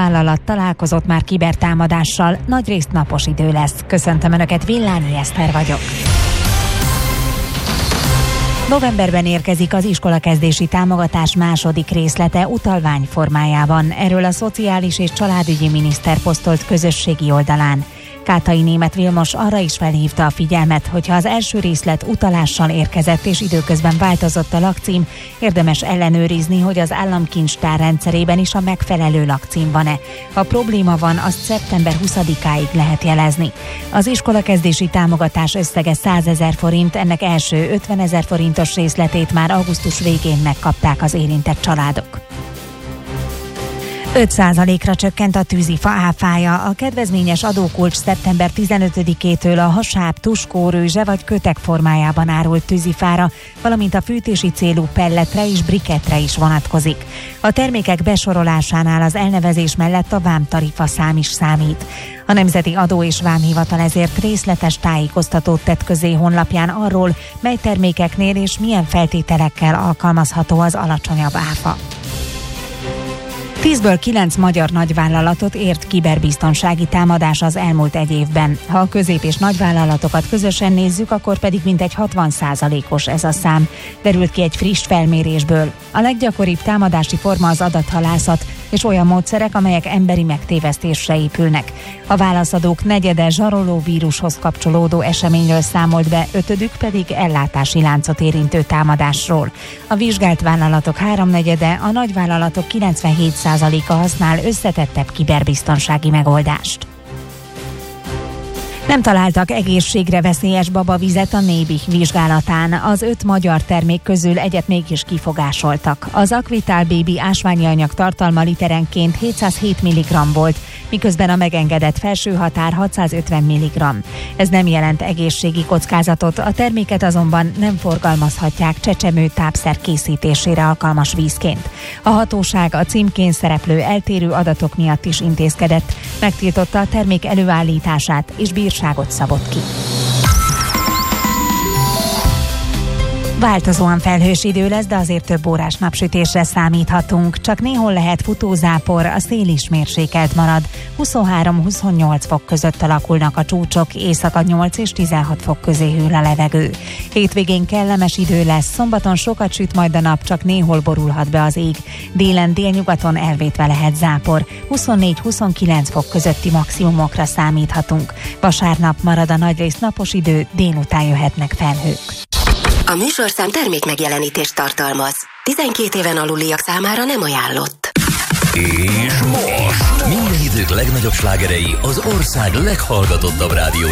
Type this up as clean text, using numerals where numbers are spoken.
vállalat találkozott már kibertámadással, nagyrészt napos idő lesz. Köszöntöm Önöket, Villányi Eszter vagyok. Novemberben érkezik az iskolakezdési támogatás második részlete utalvány formájában. Erről a Szociális és Családügyi Miniszter posztolt közösségi oldalán. Kátai Németh Vilmos arra is felhívta a figyelmet, hogyha az első részlet utalással érkezett és időközben változott a lakcím, érdemes ellenőrizni, hogy az államkincstár rendszerében is a megfelelő lakcím van-e. Ha probléma van, azt szeptember 20-áig lehet jelezni. Az iskolakezdési támogatás összege 100 000 forint, ennek első 50 000 forintos részletét már augusztus végén megkapták az érintett családok. 5%-ra csökkent a tűzifa áfája. A kedvezményes adókulcs szeptember 15-től a hasáb, tuskó, rőzse vagy kötek formájában árult tűzifára, valamint a fűtési célú pelletre és brikettre is vonatkozik. A termékek besorolásánál az elnevezés mellett a vámtarifa szám is számít. A Nemzeti Adó és Vámhivatal ezért részletes tájékoztatót tett közé honlapján arról, mely termékeknél és milyen feltételekkel alkalmazható az alacsonyabb áfa. 10-ből 9 magyar nagyvállalatot ért kiberbiztonsági támadás az elmúlt egy évben. Ha a közép- és nagyvállalatokat közösen nézzük, akkor pedig mintegy 60%-os ez a szám, derült ki egy friss felmérésből. A leggyakoribb támadási forma az adathalászat és olyan módszerek, amelyek emberi megtévesztésre épülnek. A válaszadók negyede zsaroló vírushoz kapcsolódó eseményről számolt be, ötödük pedig ellátási láncot érintő támadásról. A vizsgált vállalatok háromnegyede, a nagyvállalatok 97%-a használ összetettebb kiberbiztonsági megoldást. Nem találtak egészségre veszélyes babavizet a Nébih vizsgálatán. Az 5 magyar termék közül egyet mégis kifogásoltak. Az Aquital Baby ásványi anyag tartalma literenként 707 mg volt, miközben a megengedett felső határ 650 mg. Ez nem jelent egészségi kockázatot, a terméket azonban nem forgalmazhatják csecsemő tápszer készítésére alkalmas vízként. A hatóság a címkén szereplő eltérő adatok miatt is intézkedett, megtiltotta a termék előállítását és bírságot szabott ki. Változóan felhős idő lesz, de azért több órás napsütésre számíthatunk. Csak néhol lehet futózápor, a szél is mérsékelt marad. 23-28 fok között alakulnak a csúcsok, éjszaka 8 és 16 fok közé hűl a levegő. Hétvégén kellemes idő lesz, szombaton sokat süt majd a nap, csak néhol borulhat be az ég. Délen, délnyugaton elvétve lehet zápor. 24-29 fok közötti maximumokra számíthatunk. Vasárnap marad a nagyrészt napos idő, délután jöhetnek felhők. A műsorszám termékmegjelenítést tartalmaz. 12 éven aluliak számára nem ajánlott. És most minden idők legnagyobb slágerei az ország leghallgatottabb rádiójában.